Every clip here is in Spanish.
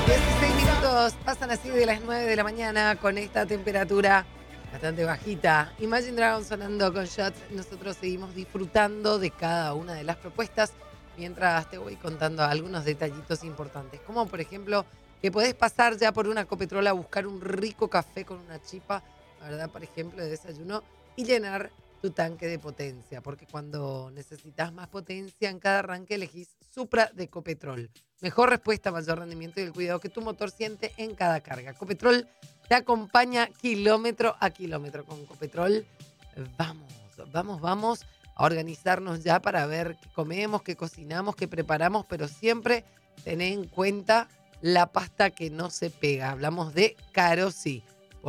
16 minutos pasan así de las 9 de la mañana con esta temperatura bastante bajita. Imagine Dragons sonando con Shots. Nosotros seguimos disfrutando de cada una de las propuestas mientras te voy contando algunos detallitos importantes. Como por ejemplo que podés pasar ya por una Copetrol a buscar un rico café con una chipa, ¿verdad? Por ejemplo, de desayuno y llenar tu tanque de potencia. Porque cuando necesitas más potencia en cada arranque elegís Supra de Copetrol. Mejor respuesta, mayor rendimiento y el cuidado que tu motor siente en cada carga. Copetrol te acompaña kilómetro a kilómetro. Con Copetrol vamos a organizarnos ya para ver qué comemos, qué cocinamos, qué preparamos, pero siempre tené en cuenta la pasta que no se pega. Hablamos de Carosi,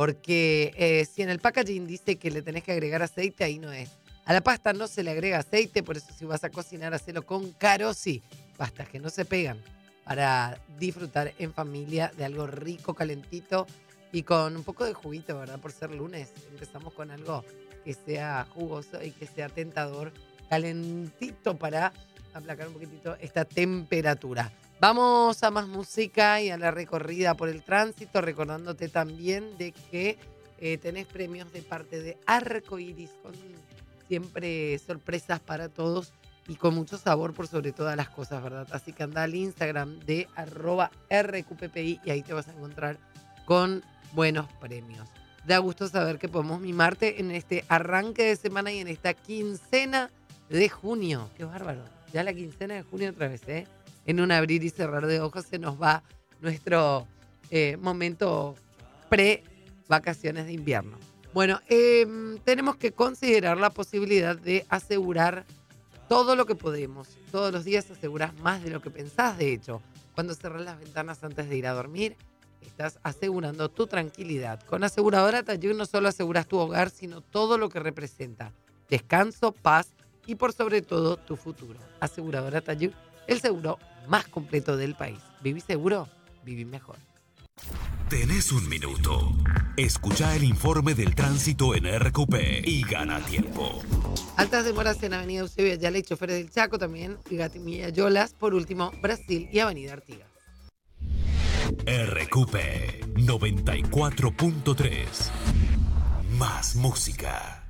porque si en el packaging dice que le tenés que agregar aceite, ahí no es. A la pasta no se le agrega aceite, por eso si vas a cocinar, hacelo con Carosi. Pastas que no se pegan, para disfrutar en familia de algo rico, calentito y con un poco de juguito, ¿verdad? Por ser lunes, empezamos con algo que sea jugoso y que sea tentador, calentito para aplacar un poquitito esta temperatura. Vamos a más música y a la recorrida por el tránsito, recordándote también de que tenés premios de parte de Arcoiris, con siempre sorpresas para todos y con mucho sabor por sobre todas las cosas, ¿verdad? Así que anda al Instagram de @RQPPI y ahí te vas a encontrar con buenos premios. Da gusto saber que podemos mimarte en este arranque de semana y en esta quincena de junio. ¡Qué bárbaro! Ya la quincena de junio otra vez, ¿eh? En un abrir y cerrar de ojos se nos va nuestro momento pre-vacaciones de invierno. Bueno, tenemos que considerar la posibilidad de asegurar todo lo que podemos. Todos los días asegurás más de lo que pensás, de hecho. Cuando cerrás las ventanas antes de ir a dormir, estás asegurando tu tranquilidad. Con Aseguradora Tayug no solo aseguras tu hogar, sino todo lo que representa. Descanso, paz y por sobre todo tu futuro. Aseguradora Tayug, el seguro más completo del país. ¿Viví seguro? Viví mejor. Tenés un minuto. Escucha el informe del tránsito en RQP y gana tiempo. Altas demoras en Avenida Eusebio Ayala y Choferes del Chaco, también Gatimilla Yolas, por último Brasil y Avenida Artigas. RQP 94.3. Más música.